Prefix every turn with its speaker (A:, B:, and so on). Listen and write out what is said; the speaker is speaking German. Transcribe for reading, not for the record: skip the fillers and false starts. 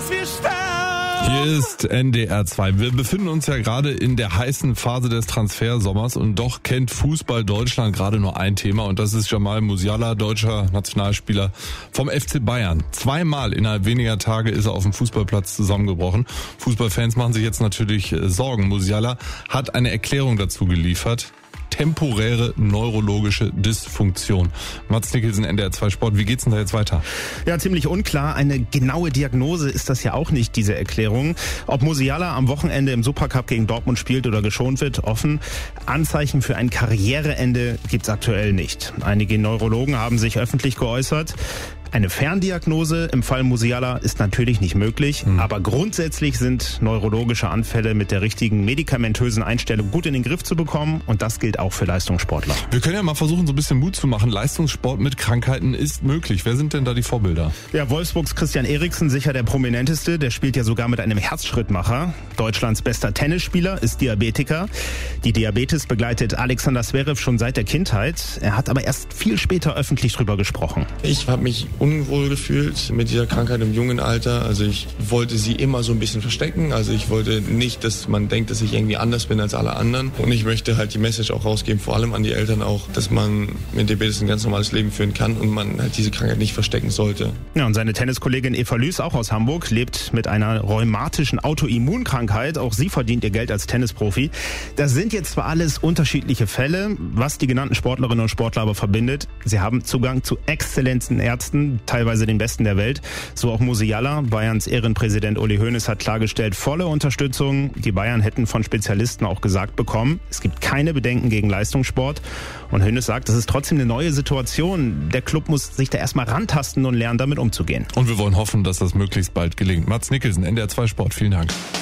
A: wir sterben.
B: Hier ist NDR 2. Wir befinden uns ja gerade in der heißen Phase des Transfersommers und doch kennt Fußball Deutschland gerade nur ein Thema und das ist Jamal Musiala, deutscher Nationalspieler vom FC Bayern. 2-mal innerhalb weniger Tage ist er auf dem Fußballplatz zusammengebrochen. Fußballfans machen sich jetzt natürlich Sorgen. Musiala hat eine Erklärung dazu geliefert. Temporäre neurologische Dysfunktion. Mats Nicholson, NDR 2 Sport. Wie geht's denn da jetzt weiter?
C: Ja, ziemlich unklar. Eine genaue Diagnose ist das ja auch nicht, diese Erklärung. Ob Musiala am Wochenende im Supercup gegen Dortmund spielt oder geschont wird, offen. Anzeichen für ein Karriereende gibt's aktuell nicht. Einige Neurologen haben sich öffentlich geäußert. Eine Ferndiagnose im Fall Musiala ist natürlich nicht möglich, aber grundsätzlich sind neurologische Anfälle mit der richtigen medikamentösen Einstellung gut in den Griff zu bekommen und das gilt auch für Leistungssportler.
B: Wir können ja mal versuchen, so ein bisschen Mut zu machen. Leistungssport mit Krankheiten ist möglich. Wer sind denn da die Vorbilder?
C: Ja, Wolfsburgs Christian Eriksen, sicher der prominenteste, der spielt ja sogar mit einem Herzschrittmacher. Deutschlands bester Tennisspieler ist Diabetiker. Die Diabetes begleitet Alexander Zverev schon seit der Kindheit. Er hat aber erst viel später öffentlich drüber gesprochen.
D: Ich habe mich unwohl gefühlt mit dieser Krankheit im jungen Alter. Also ich wollte sie immer so ein bisschen verstecken. Also ich wollte nicht, dass man denkt, dass ich irgendwie anders bin als alle anderen. Und ich möchte halt die Message auch rausgeben, vor allem an die Eltern auch, dass man mit Diabetes ein ganz normales Leben führen kann und man halt diese Krankheit nicht verstecken sollte.
C: Ja, und seine Tenniskollegin Eva Lüß, auch aus Hamburg, lebt mit einer rheumatischen Autoimmunkrankheit. Auch sie verdient ihr Geld als Tennisprofi. Das sind jetzt zwar alles unterschiedliche Fälle, was die genannten Sportlerinnen und Sportler aber verbindet. Sie haben Zugang zu exzellenten Ärzten, teilweise den Besten der Welt. So auch Musiala. Bayerns Ehrenpräsident Uli Hoeneß hat klargestellt, volle Unterstützung. Die Bayern hätten von Spezialisten auch gesagt bekommen, es gibt keine Bedenken gegen Leistungssport. Und Hoeneß sagt, das ist trotzdem eine neue Situation. Der Club muss sich da erstmal rantasten und lernen, damit umzugehen.
B: Und wir wollen hoffen, dass das möglichst bald gelingt. Mats Nicholson, NDR 2 Sport. Vielen Dank.